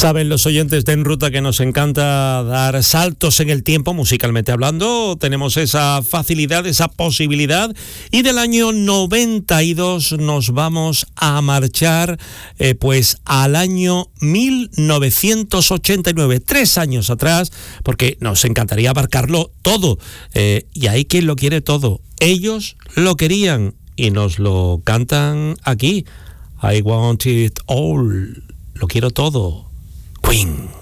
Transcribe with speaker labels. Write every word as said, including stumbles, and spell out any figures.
Speaker 1: Saben los oyentes de En Ruta que nos encanta dar saltos en el tiempo, musicalmente hablando. Tenemos esa facilidad, esa posibilidad. Y del año noventa y dos nos vamos a marchar eh, pues al año mil novecientos ochenta y nueve, tres años atrás, porque nos encantaría abarcarlo todo. Eh, y hay quien lo quiere todo. Ellos lo querían y nos lo cantan aquí. I want it all. Lo quiero todo. Queen.